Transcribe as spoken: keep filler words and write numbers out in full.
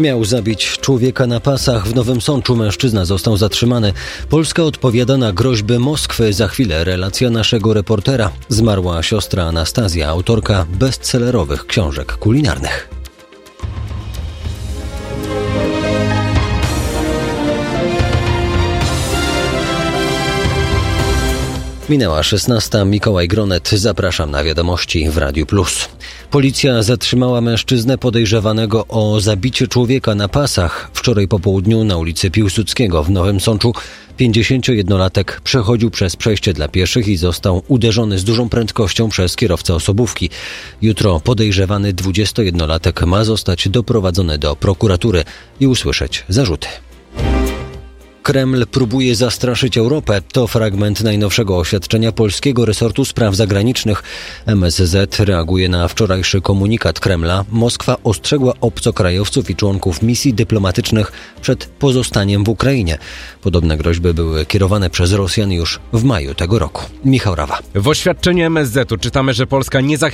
Miał zabić człowieka na pasach w Nowym Sączu. Mężczyzna został zatrzymany. Polska odpowiada na groźby Moskwy. Za chwilę relacja naszego reportera. Zmarła siostra Anastazja, autorka bestsellerowych książek kulinarnych. Minęła szesnasta. Mikołaj Gronet. Zapraszam na wiadomości w Radiu Plus. Policja zatrzymała mężczyznę podejrzewanego o zabicie człowieka na pasach. Wczoraj po południu na ulicy Piłsudskiego w Nowym Sączu pięćdziesięciojednolatek przechodził przez przejście dla pieszych i został uderzony z dużą prędkością przez kierowcę osobówki. Jutro podejrzewany dwudziestojednolatek ma zostać doprowadzony do prokuratury i usłyszeć zarzuty. Kreml próbuje zastraszyć Europę. To fragment najnowszego oświadczenia polskiego resortu spraw zagranicznych. M S Z reaguje na wczorajszy komunikat Kremla. Moskwa ostrzegła obcokrajowców i członków misji dyplomatycznych przed pozostaniem w Ukrainie. Podobne groźby były kierowane przez Rosjan już w maju tego roku. Michał Rawa. W oświadczeniu M S Z-u czytamy, że Polska nie zachęca